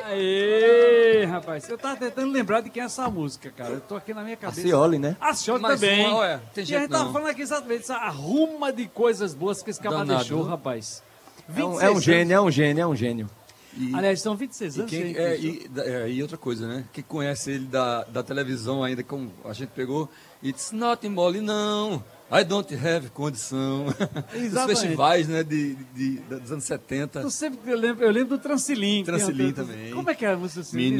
Aê, rapaz. Eu tava tentando lembrar de quem é essa música, cara. Eu tô aqui na minha cabeça. A Cioli, né? A Cioli também. Ué, tem E a jeito gente tava não. falando aqui exatamente essa arruma de coisas boas que esse cara Danado, deixou, viu? rapaz. É um gênio. Aliás, são 26 anos. E outra coisa, né? Quem conhece ele da televisão ainda, como a gente pegou, It's not mole não, I don't have condição. Os festivais, né, dos anos 70. Eu lembro do Transilim. Transilim também. Como é que é a música?